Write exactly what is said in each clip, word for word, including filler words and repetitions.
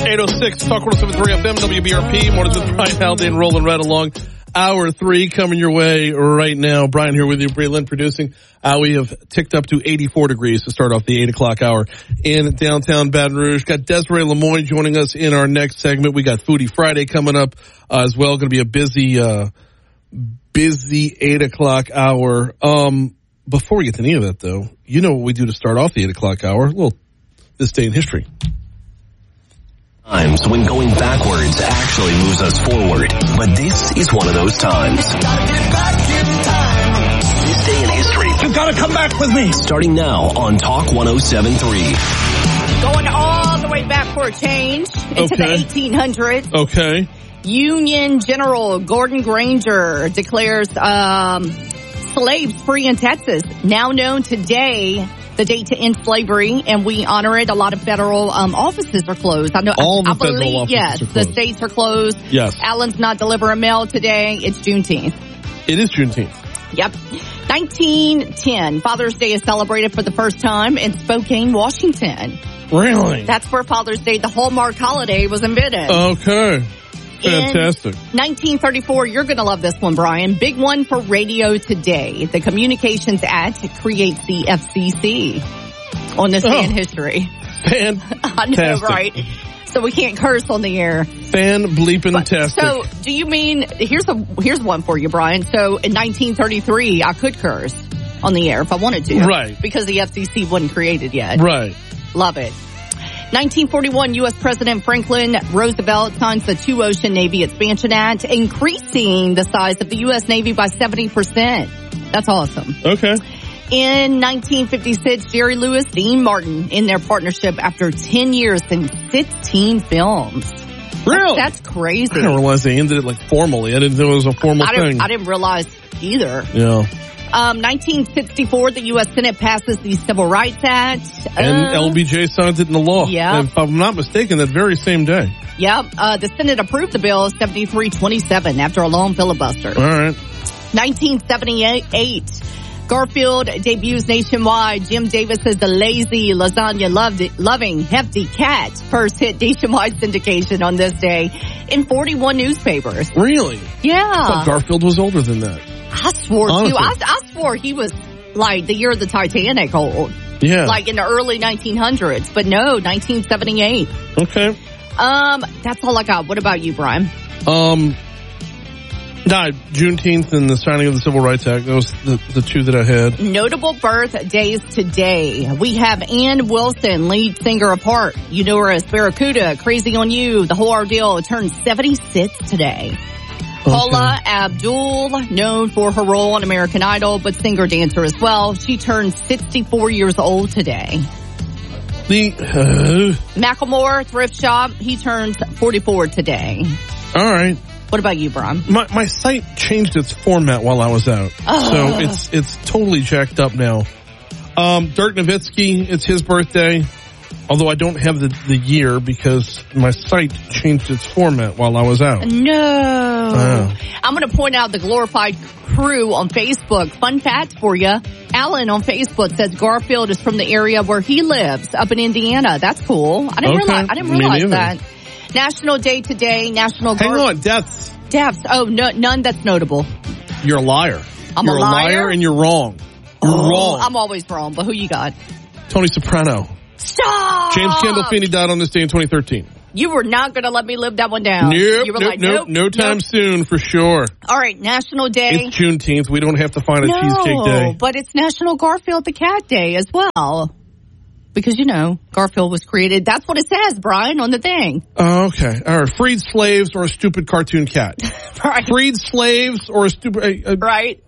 eight oh six, Talk one oh seven point three F M, W B R P. Mornings with Brian Haldane rolling right along. Hour three coming your way right now. Brian here with you, Brie Lynn producing. Uh, we have ticked up to eighty-four degrees to start off the eight o'clock hour in downtown Baton Rouge. Got Desiree Lemoyne joining us in our next segment. We got Foodie Friday coming up uh, as well. Going to be a busy, uh, busy eight o'clock hour. Um, before we get to any of that, though, you know what we do to start off the eight o'clock hour? A little This Day in History. Times when going backwards actually moves us forward. But this is one of those times. This Day in History. You've got to come back with me. Starting now on Talk one oh seven point three. Going all the way back for a change into Okay. the eighteen hundreds. Okay. Union General Gordon Granger declares um, slaves free in Texas. Now known today, the date to end slavery, and we honor it. A lot of federal um, offices are closed. I know. All I, the I federal believe, offices yes, are closed. the states are closed. Yes. Allen's not delivering mail today. It's Juneteenth. It is Juneteenth. Yep. nineteen ten, Father's Day is celebrated for the first time in Spokane, Washington. Really? That's where Father's Day, the Hallmark holiday, was invented. Okay. Fantastic. In nineteen thirty-four, you're going to love this one, Brian. Big one for radio today. The Communications Act creates the F C C on this day in Oh. history. Fantastic. I know, right? So we can't curse on the air. Fan bleeping tastic. So do you mean, here's a here's one for you, Brian. So in nineteen thirty-three, I could curse on the air if I wanted to. Right. Because the F C C wasn't created yet. Right. Love it. nineteen forty-one, U S. President Franklin Roosevelt signs the Two Ocean Navy Expansion Act, increasing the size of the U S. Navy by seventy percent. That's awesome. Okay. In nineteen fifty-six, Jerry Lewis, Dean Martin in their partnership after ten years and sixteen films. Really? That's crazy. I didn't realize they ended it like formally. I didn't know it was a formal I didn't, thing. I didn't realize either. Yeah. Um, nineteen sixty-four, the U S. Senate passes the Civil Rights Act. And Uh, L B J signs it into law. Yeah. If I'm not mistaken, that very same day. Yep. Uh, the Senate approved the bill seventy-three twenty-seven after a long filibuster. All right. nineteen seventy-eight, Garfield debuts nationwide. Jim Davis's The Lazy Lasagna loved Loving Hefty Cat first hit nationwide syndication on this day in forty-one newspapers. Really? I Yeah. thought Garfield was older than that. I swore, Honestly. too. I, I swore he was like the year of the Titanic old. Yeah. Like in the early nineteen hundreds. But no, nineteen seventy-eight. Okay. Um, that's all I got. What about you, Brian? Um, nah, Juneteenth and the signing of the Civil Rights Act. Those the, the two that I had. Notable birthdays today. We have Ann Wilson, lead singer of Heart. You know her as Barracuda, Crazy on You, The Whole Ordeal, turns seventy-six today. Paula Abdul, known for her role on American Idol, but singer-dancer as well. She turns sixty-four years old today. The uh, Macklemore, Thrift Shop, he turns forty-four today. all right. What about you, Brian? My my site changed its format while I was out, Oh. so it's it's totally jacked up now. Um, Dirk Nowitzki, it's his birthday. Although I don't have the, the year because my site changed its format while I was out. No. Oh. I'm going to point out the Glorified Crew on Facebook. Fun fact for you. Alan on Facebook says Garfield is from the area where he lives, up in Indiana. That's cool. I didn't Okay. realize, I didn't Me realize neither. that. National Day today. National Hang Gar- on, deaths. Deaths. Oh, no, none that's notable. You're a liar. I'm you're a liar? and you're wrong. You're Oh, wrong. I'm always wrong, but who you got? Tony Soprano. Stop! James Gandolfini died on this day in twenty thirteen. You were not going to let me live that one down. Nope, you were nope, like, nope, nope, no time nope. soon for sure. All right, National Day. It's Juneteenth. We don't have to find a no, cheesecake day. but it's National Garfield the Cat Day as well. Because, you know, Garfield was created. That's what it says, Brian, on the thing. Oh, okay. All right. Freed slaves or a stupid cartoon cat? Right. Freed slaves or a stupid... Uh, uh, Right?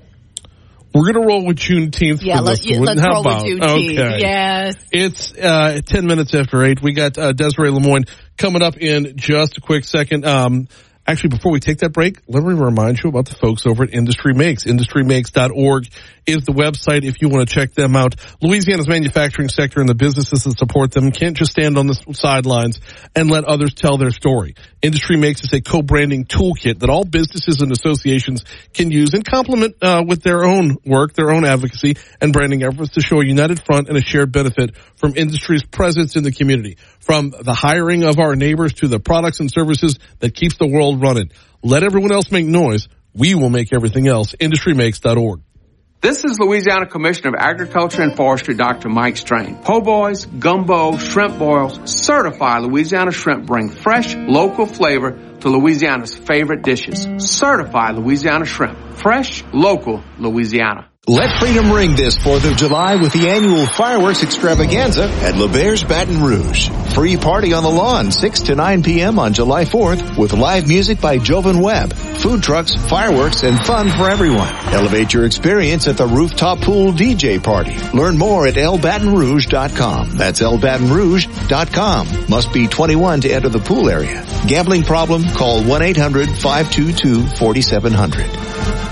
We're going to roll with Juneteenth Yeah, for let, this yeah, one. let's How roll about? with Juneteenth. Okay. Yes. It's uh, ten minutes after eight. We got uh, Desiree Lemoyne coming up in just a quick second. Um, Actually, before we take that break, let me remind you about the folks over at Industry Makes. industry makes dot org is the website if you want to check them out. Louisiana's manufacturing sector and the businesses that support them can't just stand on the sidelines and let others tell their story. Industry Makes is a co-branding toolkit that all businesses and associations can use and complement uh, with their own work, their own advocacy and branding efforts to show a united front and a shared benefit from industry's presence in the community. From the hiring of our neighbors to the products and services that keeps the world running. Let everyone else make noise. We will make everything else. industry makes dot org. This is Louisiana Commissioner of Agriculture and Forestry, Doctor Mike Strain. Po' boys, gumbo, shrimp boils, certified Louisiana shrimp bring fresh, local flavor to Louisiana's favorite dishes. Certified Louisiana shrimp. Fresh, local, Louisiana. Let freedom ring this fourth of July with the annual fireworks extravaganza at LeBairs Baton Rouge. Free party on the lawn, six to nine p.m. on July fourth with live music by Jovan Webb, food trucks, fireworks, and fun for everyone. Elevate your experience at the rooftop pool D J party. Learn more at el baton rouge dot com. That's el baton rouge dot com. Must be twenty-one to enter the pool area. Gambling problem? Call one eight hundred five two two four seven zero zero.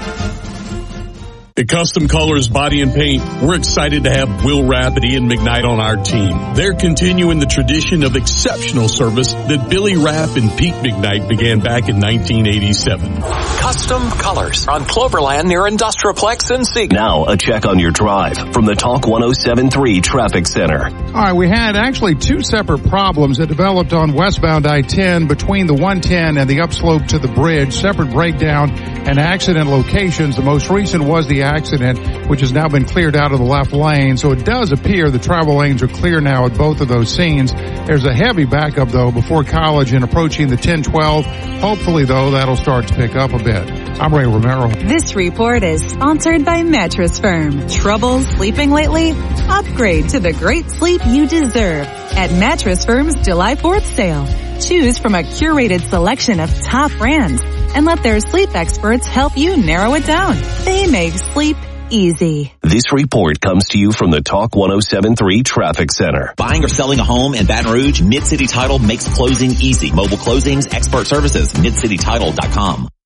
At Custom Colors Body and Paint, we're excited to have Will Rapp and Ian McKnight on our team. They're continuing the tradition of exceptional service that Billy Rapp and Pete McKnight began back in nineteen eighty-seven. Custom Colors on Cloverland near Industrialplex and Seagull. Now a check on your drive from the Talk one oh seven point three Traffic Center. All right, we had actually two separate problems that developed on westbound I ten between the one ten and the upslope to the bridge. Separate breakdown and accident locations. The most recent was the accident, which has now been cleared out of the left lane. So it does appear the travel lanes are clear now at both of those scenes. There's a heavy backup, though, before College and approaching the ten twelve. Hopefully, though, that'll start to pick up a bit. I'm Ray Romero. This report is sponsored by Mattress Firm. Trouble sleeping lately? Upgrade to the great sleep you deserve at Mattress Firm's July fourth sale. Choose from a curated selection of top brands and let their sleep experts help you narrow it down. They make sleep easy. This report comes to you from the Talk one oh seven point three Traffic Center. Buying or selling a home in Baton Rouge, Mid-City Title makes closing easy. Mobile closings, expert services, mid city title dot com.